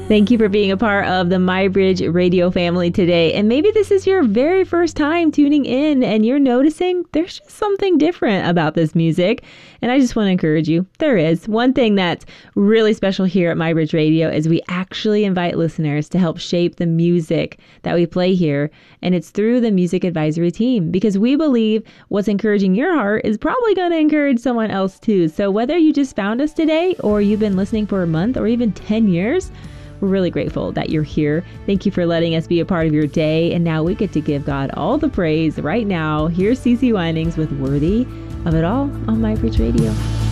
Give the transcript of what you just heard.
Thank you for being a part of the MyBridge radio family today. And maybe this is your very first time tuning in and you're noticing there's just something different about this music. And I just want to encourage you, there is. One thing that's really special here at MyBridge Radio is we actually invite listeners to help shape the music that we play here. And it's through the music advisory team, because we believe what's encouraging your heart is probably going to encourage someone else too. So whether you just found us today or you've been listening for a month or even 10 years, we're really grateful that you're here. Thank you for letting us be a part of your day. And now we get to give God all the praise right now. Here's CeCe Winings with Worthy of It All on MyBridge Radio.